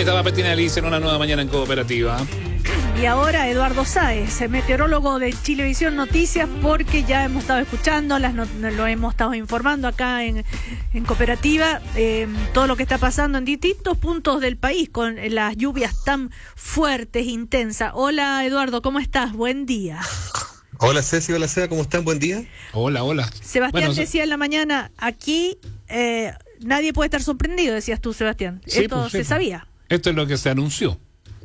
Ahí estaba Petina Alicia en una nueva mañana en Cooperativa. Y ahora Eduardo Sáez, meteorólogo de Chilevisión Noticias, porque ya hemos estado escuchando, lo hemos estado informando acá en Cooperativa, todo lo que está pasando en distintos puntos del país con las lluvias tan fuertes, intensas. Hola Eduardo, ¿cómo estás? Buen día. Hola Ceci, hola Seba, ¿cómo están? Buen día. Hola, hola. Sebastián decía en la mañana, aquí nadie puede estar sorprendido, decías tú, Sebastián. Sí, Esto se sabía. Esto es lo que se anunció.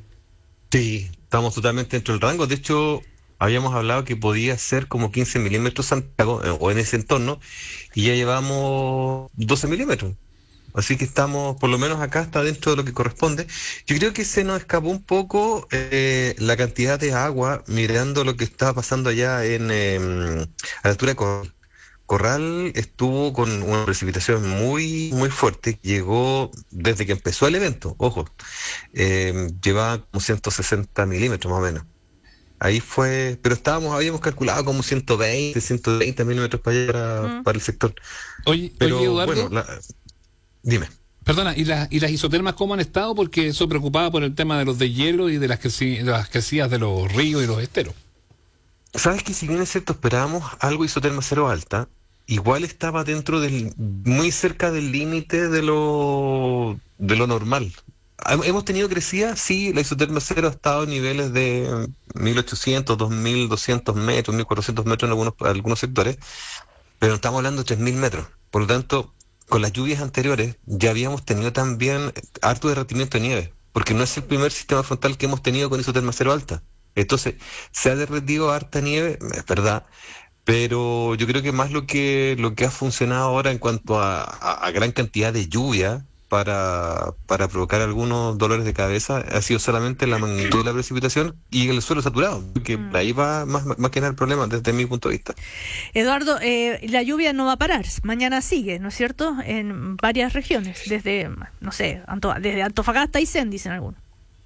Sí, estamos totalmente dentro del rango. De hecho, habíamos hablado que podía ser como 15 milímetros Santiago, o en ese entorno, y ya llevamos 12 milímetros. Así que estamos, por lo menos acá está dentro de lo que corresponde. Yo creo que se nos escapó un poco la cantidad de agua mirando lo que estaba pasando allá a la altura de Corral. Estuvo con una precipitación muy, muy fuerte. Llegó desde que empezó el evento, ojo, llevaba como 160 milímetros más o menos. Ahí fue, pero habíamos calculado como 120 milímetros para allá, para el sector. Oye, pero Eduardo, bueno, dime. Perdona, ¿y las isotermas cómo han estado? Porque soy preocupado por el tema de los deshielo y de las crecidas de los ríos y los esteros. Sabes que si bien es cierto esperábamos algo isoterma cero alta, igual estaba muy cerca del límite de lo normal. Hemos tenido crecidas, sí, la isoterma cero ha estado en niveles de 1800, 2200 metros, 1400 metros en algunos sectores, pero estamos hablando de 3000 metros. Por lo tanto, con las lluvias anteriores ya habíamos tenido también harto derretimiento de nieve, porque no es el primer sistema frontal que hemos tenido con isoterma cero alta. Entonces, se ha derretido harta nieve, es verdad, pero yo creo que más lo que ha funcionado ahora en cuanto a gran cantidad de lluvia para provocar algunos dolores de cabeza ha sido solamente la magnitud de la precipitación y el suelo saturado, que ahí va más que nada el problema desde mi punto de vista. Eduardo, la lluvia no va a parar, mañana sigue, ¿no es cierto? En varias regiones, desde, no sé, desde Antofagasta y Sen, dicen algunos.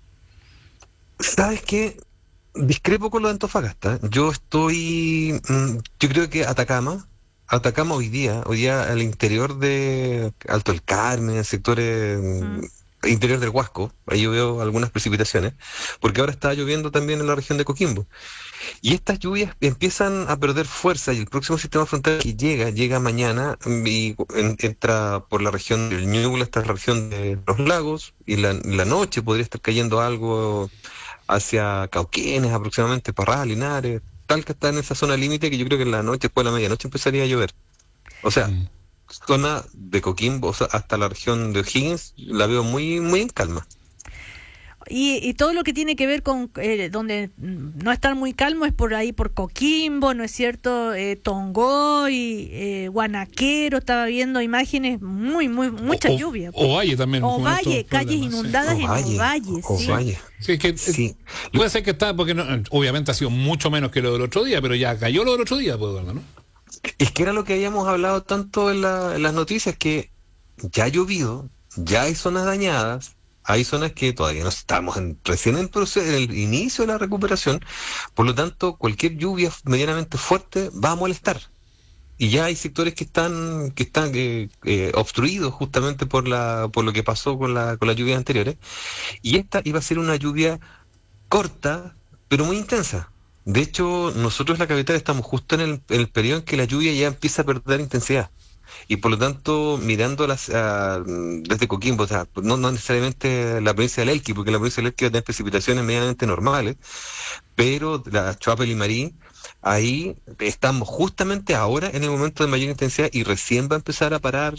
¿Sabes qué? Discrepo con lo de Antofagasta. Yo creo que Atacama hoy día al interior de Alto el Carmen, en sectores interior del Huasco, ahí yo veo algunas precipitaciones, porque ahora está lloviendo también en la región de Coquimbo. Y estas lluvias empiezan a perder fuerza y el próximo sistema frontal que llega mañana y entra por la región del Ñuble hasta la región de los lagos, y la noche podría estar cayendo algo hacia Cauquenes aproximadamente, Parral, Linares, Talca está en esa zona límite que yo creo que en la noche, después de la medianoche empezaría a llover. O sea, zona de Coquimbo, o sea, hasta la región de O'Higgins, la veo muy, muy en calma. Y todo lo que tiene que ver con donde no estar muy calmo es por ahí, por Coquimbo, ¿no es cierto? Tongoy, Guanaquero, estaba viendo imágenes, mucha lluvia. Ovalle también. Ovalle, calles inundadas en Ovalle, sí. Ovalle. Sí, es que sí. Puede ser que está, porque obviamente ha sido mucho menos que lo del otro día, pero ya cayó lo del otro día, pues, ¿no? Es que era lo que habíamos hablado tanto en las noticias, que ya ha llovido, ya hay zonas dañadas. Hay zonas que todavía no estamos recién en el inicio de la recuperación, por lo tanto, cualquier lluvia medianamente fuerte va a molestar. Y ya hay sectores que están obstruidos justamente por lo que pasó con las lluvias anteriores. Y esta iba a ser una lluvia corta, pero muy intensa. De hecho, nosotros en la capital estamos justo en el periodo en que la lluvia ya empieza a perder intensidad. Y por lo tanto, mirándolas desde Coquimbo, o sea, no necesariamente la provincia del Elqui, porque la provincia del Elqui va a tener precipitaciones medianamente normales, pero la Choapa y Limarí, ahí estamos justamente ahora en el momento de mayor intensidad y recién va a empezar a parar